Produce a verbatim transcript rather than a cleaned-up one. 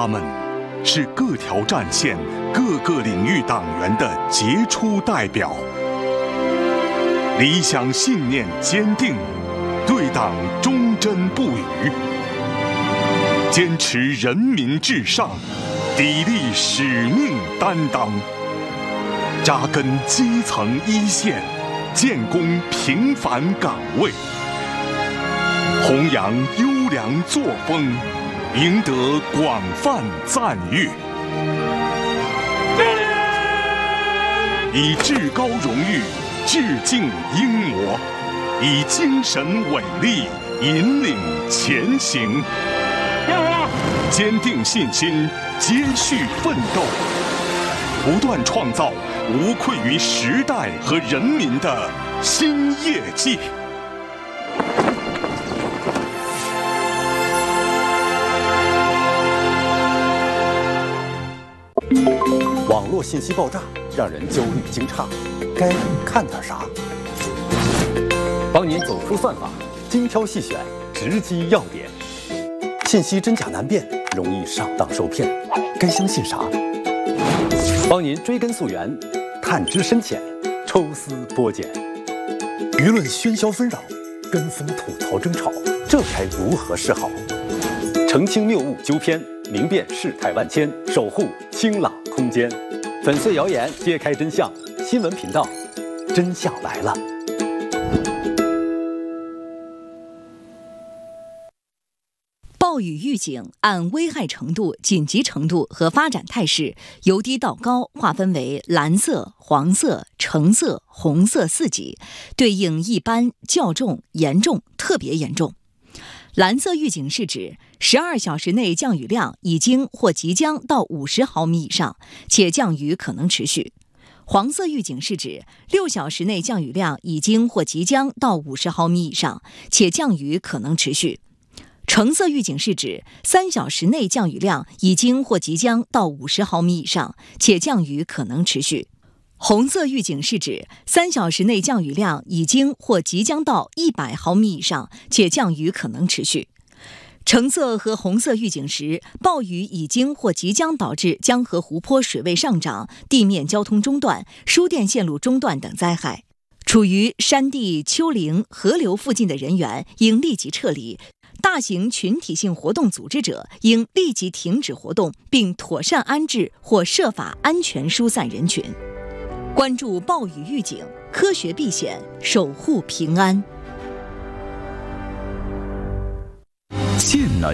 他们是各条战线、各个领域党员的杰出代表，理想信念坚定，对党忠贞不渝，坚持人民至上，砥砺使命担当，扎根基层一线，建功平凡岗位，弘扬优良作风，赢得广泛赞誉，以至高荣誉致敬英模，以精神伟力引领前行，坚定信心，接续奋斗，不断创造无愧于时代和人民的新业绩。 网络信息爆炸让人焦虑惊诧，该看点啥？帮您走出算法，精挑细选，直击要点。信息真假难辨，容易上当受骗，该相信啥？帮您追根溯源，探知深浅，抽丝剥茧。舆论喧嚣纷扰，跟风吐槽争吵，这该如何是好？澄清谬误纠偏，明辨事态万千，守护清朗空间，粉碎谣言，揭开真相。新闻频道，真相来了。 暴雨预警按危害程度、紧急程度和发展态势由低到高划分为蓝色、黄色、橙色、红色四级，对应一般、较重、严重、特别严重。蓝色预警是指十二小时内降雨量已经或即将到五十毫米以上，且降雨可能持续。黄色预警是指六小时内降雨量已经或即将到五十毫米以上，且降雨可能持续。橙色预警是指三小时内降雨量已经或即将到五十毫米以上，且降雨可能持续。红色预警是指三小时内降雨量已经或即将到一百毫米以上，且降雨可能持续。橙色和红色预警时，暴雨已经或即将导致江河湖泊水位上涨、地面交通中断、输电线路中断等灾害。处于山地、丘陵、河流附近的人员应立即撤离。大型群体性活动组织者应立即停止活动，并妥善安置或设法安全疏散人群。关注暴雨预警，科学避险，守护平安。 剑南